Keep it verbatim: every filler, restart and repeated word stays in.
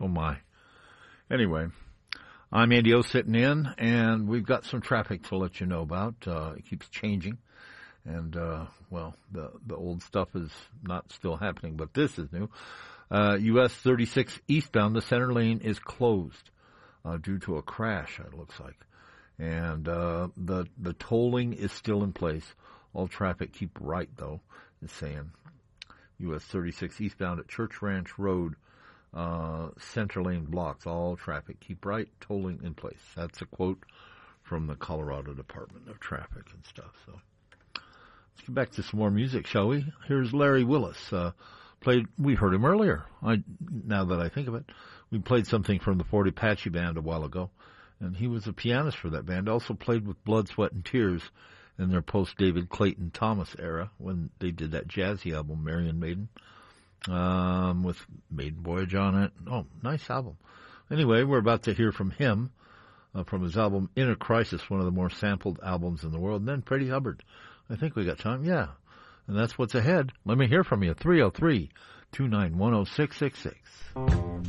Oh, my. Anyway, I'm Andy O sitting in, and we've got some traffic to let you know about. Uh, it keeps changing, and, uh, well, the, the old stuff is not still happening, but this is new. Uh, U S thirty-six eastbound, the center lane is closed uh, due to a crash, it looks like. And uh, the the tolling is still in place. All traffic keep right, though, is saying. U S thirty-six eastbound at Church Ranch Road, uh, center lane blocks. All traffic keep right, tolling in place. That's a quote from the Colorado Department of Traffic and stuff. So let's get back to some more music, shall we? Here's Larry Willis. Uh, played. We heard him earlier. I now that I think of it, we played something from the Fort Apache Band a while ago, and he was a pianist for that band. Also played with Blood, Sweat, and Tears in their post-David Clayton Thomas era when they did that jazzy album, Marion Maiden, um, with Maiden Voyage on it. Oh, nice album. Anyway, we're about to hear from him uh, from his album Inner Crisis, one of the more sampled albums in the world, and then Freddie Hubbard. I think we got time. Yeah. And that's what's ahead. Let me hear from you. three oh three, two nine one, oh six six six.